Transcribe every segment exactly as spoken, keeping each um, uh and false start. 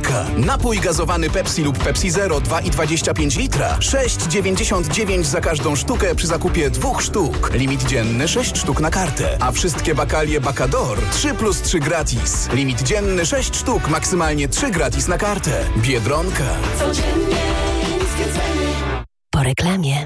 Biedronka. Napój gazowany Pepsi lub Pepsi Zero dwa i dwadzieścia pięć litra. sześć dziewięćdziesiąt dziewięć za każdą sztukę przy zakupie dwóch sztuk. Limit dzienny sześć sztuk na kartę. A wszystkie bakalie Bacador trzy plus trzy gratis. Limit dzienny sześć sztuk, maksymalnie trzy gratis na kartę. Biedronka. Codziennie niskie ceny. Po reklamie.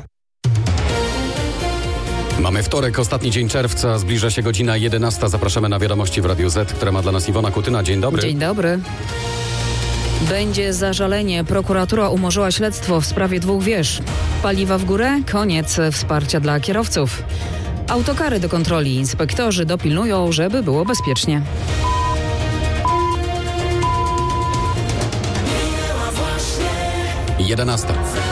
Mamy wtorek, ostatni dzień czerwca, zbliża się godzina jedenasta. Zapraszamy na wiadomości w Radiu Z, które ma dla nas Iwona Kutyna. Dzień dobry. Dzień dobry. Będzie zażalenie. Prokuratura umorzyła śledztwo w sprawie dwóch wież. Paliwa w górę? Koniec wsparcia dla kierowców. Autokary do kontroli. Inspektorzy dopilnują, żeby było bezpiecznie. jedenasta.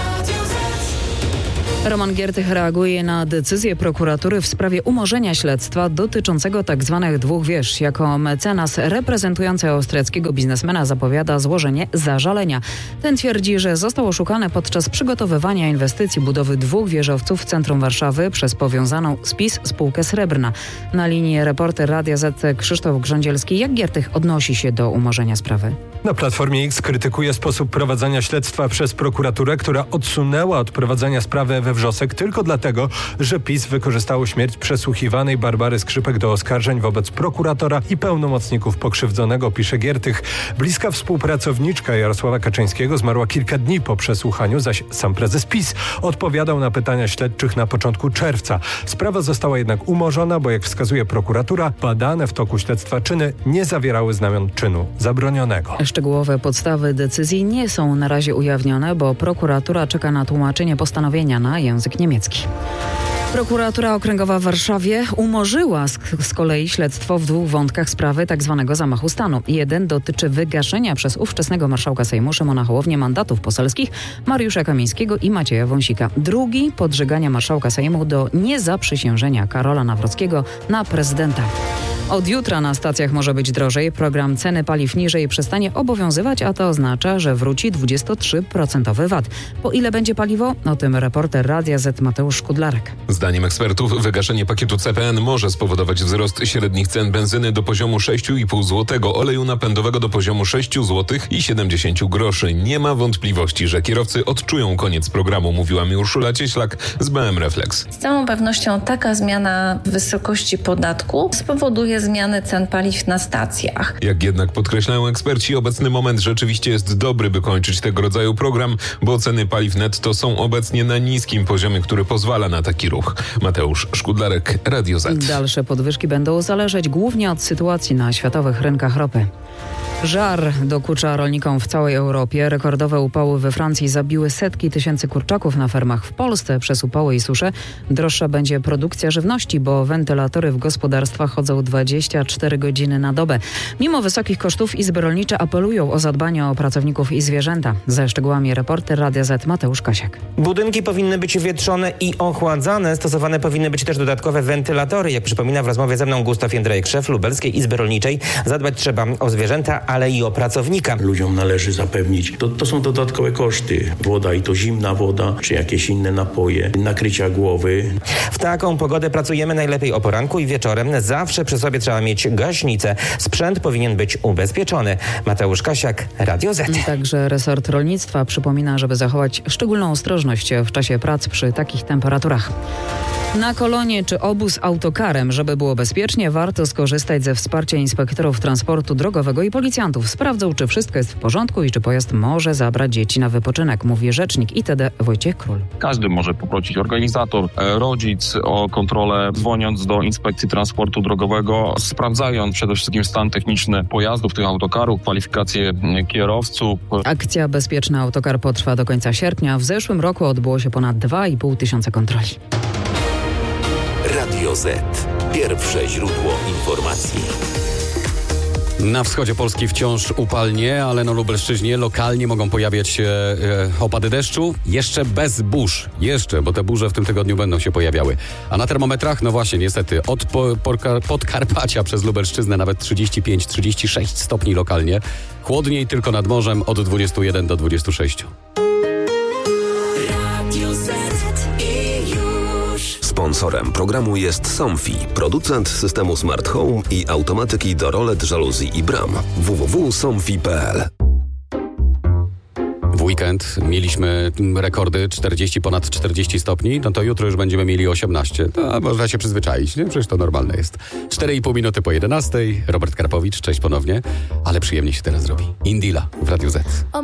Roman Giertych reaguje na decyzję prokuratury w sprawie umorzenia śledztwa dotyczącego tzw. dwóch wież. Jako mecenas reprezentujący austriackiego biznesmena zapowiada złożenie zażalenia. Ten twierdzi, że został oszukany podczas przygotowywania inwestycji budowy dwóch wieżowców w centrum Warszawy przez powiązaną z PiS spółkę Srebrna. Na linii reporter Radia Z Krzysztof Grządzielski. Jak Giertych odnosi się do umorzenia sprawy? Na Platformie X krytykuje sposób prowadzenia śledztwa przez prokuraturę, która odsunęła od prowadzenia sprawy we wrzosek tylko dlatego, że PiS wykorzystało śmierć przesłuchiwanej Barbary Skrzypek do oskarżeń wobec prokuratora i pełnomocników pokrzywdzonego, pisze Giertych. Bliska współpracowniczka Jarosława Kaczyńskiego zmarła kilka dni po przesłuchaniu, zaś sam prezes PiS odpowiadał na pytania śledczych na początku czerwca. Sprawa została jednak umorzona, bo jak wskazuje prokuratura, badane w toku śledztwa czyny nie zawierały znamion czynu zabronionego. Szczegółowe podstawy decyzji nie są na razie ujawnione, bo prokuratura czeka na tłumaczenie postanowienia na język niemiecki. Prokuratura Okręgowa w Warszawie umorzyła z, z kolei śledztwo w dwóch wątkach sprawy tzw. zamachu stanu. Jeden dotyczy wygaszenia przez ówczesnego marszałka Sejmu Szymona Hołownię mandatów poselskich Mariusza Kamińskiego i Macieja Wąsika. Drugi podżegania marszałka Sejmu do niezaprzysiężenia Karola Nawrockiego na prezydenta. Od jutra na stacjach może być drożej. Program ceny paliw niżej przestanie obowiązywać, a to oznacza, że wróci dwudziestotrzyprocentowy V A T. Po ile będzie paliwo? O tym reporter Radia Z Mateusz Szkudlarek. Zdaniem ekspertów wygaszenie pakietu C P N może spowodować wzrost średnich cen benzyny do poziomu sześć i pół złotego, oleju napędowego do poziomu sześć złotych i siedemdziesiąt groszy. Nie ma wątpliwości, że kierowcy odczują koniec programu, mówiła mi Urszula Cieślak z B M Reflex. Z całą pewnością taka zmiana wysokości podatku spowoduje zmiany cen paliw na stacjach. Jak jednak podkreślają eksperci, obecny moment rzeczywiście jest dobry, by kończyć tego rodzaju program, bo ceny paliw netto są obecnie na niskim poziomie, który pozwala na taki ruch. Mateusz Szkudlarek, Radio Z. Dalsze podwyżki będą zależeć głównie od sytuacji na światowych rynkach ropy. Żar dokucza rolnikom w całej Europie. Rekordowe upały we Francji zabiły setki tysięcy kurczaków na fermach. W Polsce przez upały i susze droższa będzie produkcja żywności, bo wentylatory w gospodarstwach chodzą dwadzieścia cztery godziny na dobę. Mimo wysokich kosztów izby rolnicze apelują o zadbanie o pracowników i zwierzęta. Ze szczegółami reporter Radia Z Mateusz Kasiak. Budynki powinny być wietrzone i ochładzane. Stosowane powinny być też dodatkowe wentylatory. Jak przypomina w rozmowie ze mną Gustaw Jędrejek, szef Lubelskiej Izby Rolniczej, zadbać trzeba o zwierzęta, ale i o pracownika. Ludziom należy zapewnić, to, to są dodatkowe koszty. Woda i to zimna woda, czy jakieś inne napoje, nakrycia głowy. W taką pogodę pracujemy najlepiej o poranku i wieczorem. Zawsze przy sobie trzeba mieć gaśnicę. Sprzęt powinien być ubezpieczony. Mateusz Kasiak, Radio Z. Także resort rolnictwa przypomina, żeby zachować szczególną ostrożność w czasie prac przy takich temperaturach. Na kolonie czy obóz autokarem, żeby było bezpiecznie, warto skorzystać ze wsparcia inspektorów transportu drogowego i policjantów. Sprawdzą, czy wszystko jest w porządku i czy pojazd może zabrać dzieci na wypoczynek, mówi rzecznik I T D Wojciech Król. Każdy może poprosić organizator, rodzic o kontrolę, dzwoniąc do Inspekcji Transportu Drogowego, sprawdzając przede wszystkim stan techniczny pojazdów, tych autokarów, kwalifikacje kierowców. Akcja Bezpieczny Autokar potrwa do końca sierpnia. W zeszłym roku odbyło się ponad dwa i pół tysiąca kontroli. Radio Z. Pierwsze źródło informacji. Na wschodzie Polski wciąż upalnie, ale na Lubelszczyźnie lokalnie mogą pojawiać się e, opady deszczu. Jeszcze bez burz. Jeszcze, bo te burze w tym tygodniu będą się pojawiały. A na termometrach, no właśnie, niestety, od po, po, Podkarpacia przez Lubelszczyznę nawet trzydzieści pięć trzydzieści sześć stopni lokalnie. Chłodniej tylko nad morzem od dwudziestu jeden do dwudziestu sześciu. Sponsorem programu jest Somfy, producent systemu Smart Home i automatyki do rolet, żaluzji i bram. w w w kropka somfy kropka p l weekend mieliśmy rekordy czterdzieści, ponad czterdzieści stopni, no to jutro już będziemy mieli osiemnaście. To można się przyzwyczaić, nie? Przecież to normalne jest. cztery i pół minuty po jedenastej. Robert Karpowicz, cześć ponownie. Ale przyjemnie się teraz robi. Indila w Radiu Z.